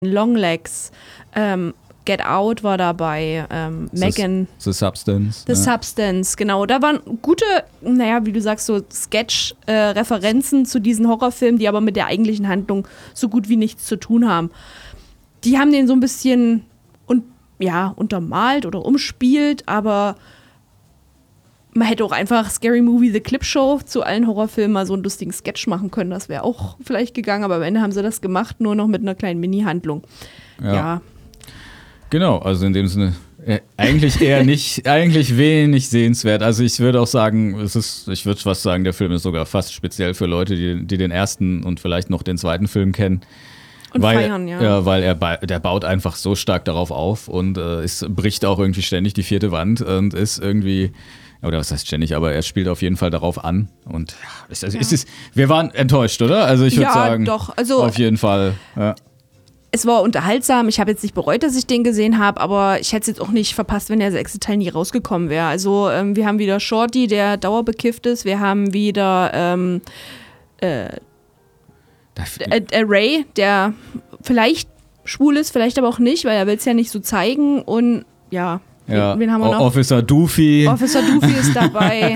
Longlegs, Get Out war dabei, Megan. The Substance. The Substance, genau. Da waren gute, wie du sagst, so Sketch-Referenzen zu diesen Horrorfilmen, die aber mit der eigentlichen Handlung so gut wie nichts zu tun haben. Die haben den so ein bisschen untermalt oder umspielt, aber man hätte auch einfach Scary Movie The Clip Show zu allen Horrorfilmen mal so einen lustigen Sketch machen können. Das wäre auch vielleicht gegangen, aber am Ende haben sie das gemacht, nur noch mit einer kleinen Mini-Handlung. Ja. Genau, also in dem Sinne eigentlich wenig sehenswert. Also ich würde auch sagen, ich würde fast sagen, der Film ist sogar fast speziell für Leute, die den ersten und vielleicht noch den zweiten Film kennen. Und feiern, ja. Ja, weil der baut einfach so stark darauf auf und es bricht auch irgendwie ständig die vierte Wand und ist irgendwie, oder was heißt ständig, aber er spielt auf jeden Fall darauf an. Und wir waren enttäuscht, oder? Also ich würde sagen, doch. Also, auf jeden Fall, ja. Es war unterhaltsam. Ich habe jetzt nicht bereut, dass ich den gesehen habe, aber ich hätte es jetzt auch nicht verpasst, wenn der sechste Teil nie rausgekommen wäre. Also wir haben wieder Shorty, der dauerbekifft ist. Wir haben wieder Ray, der vielleicht schwul ist, vielleicht aber auch nicht, weil er will es ja nicht so zeigen. Und wen haben wir noch? Officer Doofy. Officer Doofy ist dabei.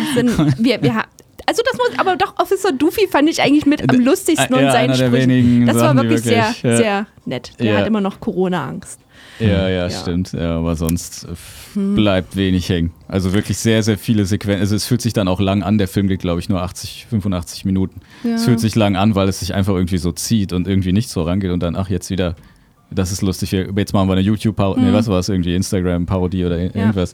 Officer Doofy fand ich eigentlich mit am lustigsten und seinen Sprüchen. Das war wirklich sehr, sehr nett. Der hat immer noch Corona-Angst. Ja, stimmt. Ja, aber sonst bleibt wenig hängen. Also wirklich sehr, sehr viele Sequenzen. Also es fühlt sich dann auch lang an. Der Film geht, glaube ich, nur 85 Minuten. Ja. Es fühlt sich lang an, weil es sich einfach irgendwie so zieht und irgendwie nicht so rangeht und dann, jetzt wieder, das ist lustig. Jetzt machen wir eine YouTube-Parodie, was war es, irgendwie Instagram-Parodie oder irgendwas.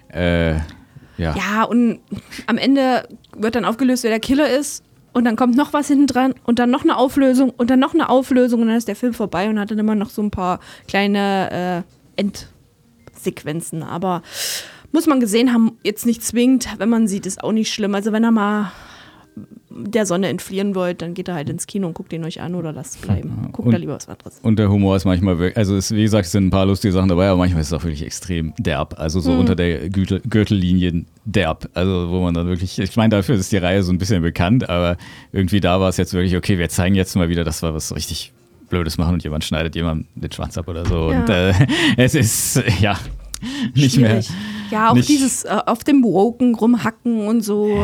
Ja, und am Ende wird dann aufgelöst, wer der Killer ist. Und dann kommt noch was hinten dran und dann noch eine Auflösung und dann noch eine Auflösung und dann ist der Film vorbei und hat dann immer noch so ein paar kleine Endsequenzen. Aber muss man gesehen haben, jetzt nicht zwingend. Wenn man sieht, ist auch nicht schlimm. Also wenn ihr mal der Sonne entfliehen wollt, dann geht ihr halt ins Kino und guckt ihn euch an oder lasst es bleiben. Guckt da lieber was anderes. Und der Humor ist manchmal wirklich, also wie gesagt, es sind ein paar lustige Sachen dabei, aber manchmal ist es auch wirklich extrem derb. Also so unter der Gürtellinie derb. Also wo man dann wirklich, ich meine, dafür ist die Reihe so ein bisschen bekannt, aber irgendwie da war es jetzt wirklich, okay, wir zeigen jetzt mal wieder, dass wir was richtig Blödes machen und jemand schneidet jemandem den Schwanz ab oder so. Ja. Und es ist, nicht schwierig mehr. Ja, auch nicht, dieses auf dem Woken rumhacken und so.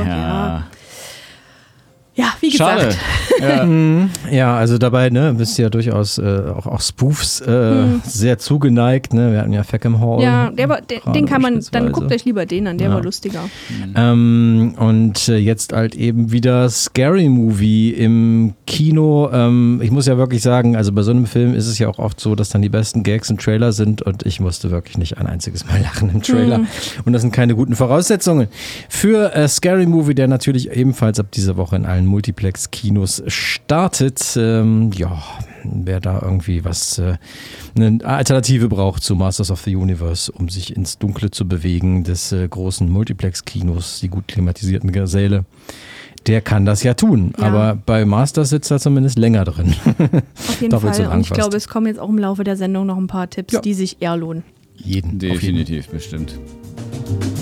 Ja, wie gesagt. Ja, also dabei, bist du ja durchaus auch Spoofs sehr zugeneigt. Wir hatten ja Fackham Hall. Ja, den kann man, dann guckt euch lieber den an, der war lustiger. Und jetzt halt eben wieder Scary Movie im Kino. Ich muss ja wirklich sagen, also bei so einem Film ist es ja auch oft so, dass dann die besten Gags im Trailer sind und ich musste wirklich nicht ein einziges Mal lachen im Trailer. Und das sind keine guten Voraussetzungen für Scary Movie, der natürlich ebenfalls ab dieser Woche in allen Multiplex-Kinos startet. Wer da irgendwie eine Alternative braucht zu Masters of the Universe, um sich ins Dunkle zu bewegen, des großen Multiplex-Kinos, die gut klimatisierten Säle, der kann das ja tun. Ja. Aber bei Masters sitzt er zumindest länger drin. Auf jeden Fall. Und ich glaube, es kommen jetzt auch im Laufe der Sendung noch ein paar Tipps, die sich eher lohnen. Definitiv, bestimmt.